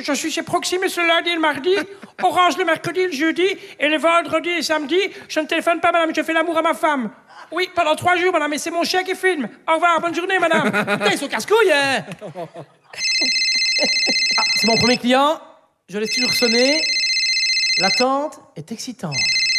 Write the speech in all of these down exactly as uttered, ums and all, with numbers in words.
je suis chez Proximus le lundi et le mardi, Orange le mercredi et le jeudi, et le vendredi et le samedi, je ne téléphone pas, madame, je fais l'amour à ma femme. Oui, pendant trois jours, madame, et c'est mon chien qui filme. Au revoir, bonne journée, madame. Putain, ils sont casse-couilles, hein. Ah, c'est mon premier client, je laisse toujours sonner. L'attente est excitante.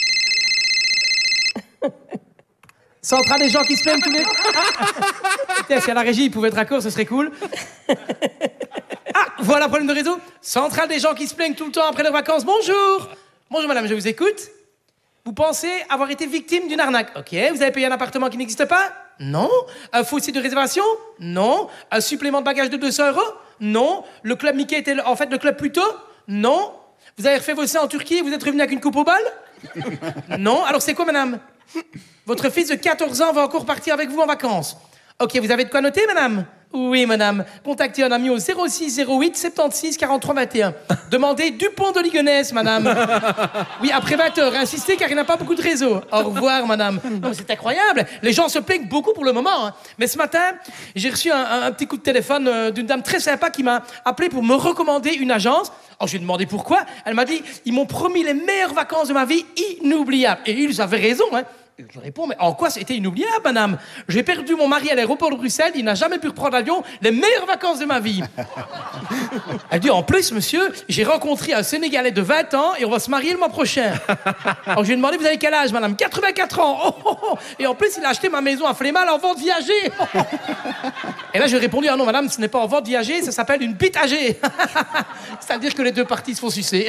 Centrale des gens qui se plaignent tous les... Putain, si à la régie, ils pouvaient être raccord, ce serait cool. Ah, voilà, problème de réseau. Centrale des gens qui se plaignent tout le temps après leurs vacances. Bonjour. Bonjour, madame, je vous écoute. Vous pensez avoir été victime d'une arnaque? Ok. Vous avez payé un appartement qui n'existe pas? Non. Un faux site de réservation? Non. Un supplément de bagage de deux cents euros? Non. Le club Mickey était en fait le club plus tôt? Non. Vous avez refait vos seins en Turquie et vous êtes revenu avec une coupe au bal? Non. Alors c'est quoi, madame? Votre fils de quatorze ans va encore partir avec vous en vacances. Ok, vous avez de quoi noter, madame? Oui, madame. Contactez un ami au zéro six zéro huit soixante-seize quarante-trois vingt et un. Demandez Dupont de Ligonnès, madame. Oui, après vingt heures, insistez car il n'a pas beaucoup de réseau. Au revoir, madame. Non, mais c'est incroyable. Les gens se plaignent beaucoup pour le moment. Hein. Mais ce matin, j'ai reçu un, un, un petit coup de téléphone euh, d'une dame très sympa qui m'a appelé pour me recommander une agence. Alors, je lui ai demandé pourquoi. Elle m'a dit, ils m'ont promis les meilleures vacances de ma vie, inoubliables. Et ils avaient raison, hein. Je réponds, mais en quoi c'était inoubliable, madame? J'ai perdu mon mari à l'aéroport de Bruxelles, il n'a jamais pu reprendre l'avion, les meilleures vacances de ma vie. Elle dit, en plus, monsieur, j'ai rencontré un Sénégalais de vingt ans et on va se marier le mois prochain. Alors je lui ai demandé, vous avez quel âge, madame? quatre-vingt-quatre ans. Oh, oh, oh. Et en plus, il a acheté ma maison à Flémal en vente viager. Oh, oh. Et là, j'ai répondu, ah non, madame, ce n'est pas en vente viager, ça s'appelle une bite âgée. C'est-à-dire que les deux parties se font sucer.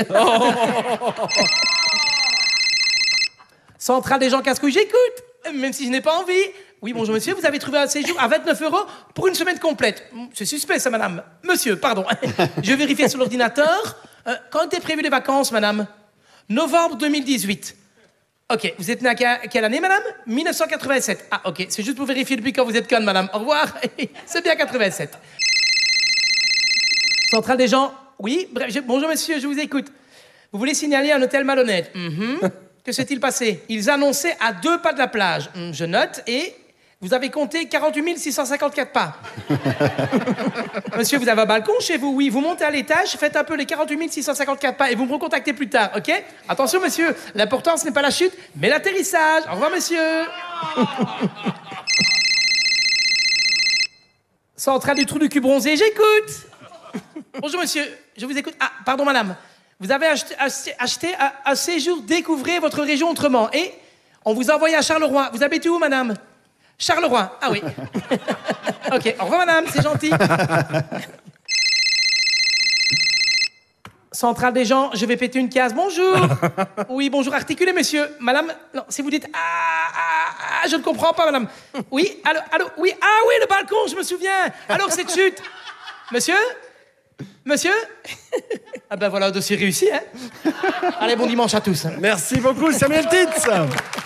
Centrale des gens casse-couilles, j'écoute, même si je n'ai pas envie. Oui, bonjour monsieur, vous avez trouvé un séjour à vingt-neuf euros pour une semaine complète. C'est suspect ça, madame. Monsieur, pardon. Je vais vérifier sur l'ordinateur. Euh, quand étaient prévues les vacances, madame? Novembre deux mille dix-huit. Ok, vous êtes née à quelle année, madame? mille neuf cent quatre-vingt-sept. Ah, ok, c'est juste pour vérifier depuis quand vous êtes conne, madame. Au revoir. C'est bien quatre-vingt-sept. Centrale des gens, oui, bref, je... bonjour monsieur, je vous écoute. Vous voulez signaler un hôtel malhonnête? Mm-hmm. Que s'est-il passé? Ils annonçaient à deux pas de la plage. Hum, je note, et vous avez compté quarante-huit mille six cent cinquante-quatre pas. Monsieur, vous avez un balcon chez vous? Oui, vous montez à l'étage, faites un peu les quarante-huit mille six cent cinquante-quatre pas et vous me recontactez plus tard, ok? Attention, monsieur, l'important, ce n'est pas la chute, mais l'atterrissage. Au revoir, monsieur. Centrale du trou du cul bronzé, j'écoute. Bonjour, monsieur, je vous écoute. Ah, pardon, madame. Vous avez acheté, acheté, acheté un, un séjour Découvrez votre région autrement. Et on vous a envoyé à Charleroi. Vous habitez où, madame? Charleroi. Ah oui. Ok, au revoir, madame, c'est gentil. Centrale des gens, je vais péter une case. Bonjour. Oui, bonjour, articulez, monsieur. Madame, non, si vous dites... Ah, ah, ah, je ne comprends pas, madame. Oui, allô, allô, oui, ah oui, le balcon, je me souviens. Alors, cette chute. Monsieur? Monsieur? Ah ben voilà, dossier réussi, hein. Allez, bon dimanche à tous. Merci beaucoup, Samuel Titz.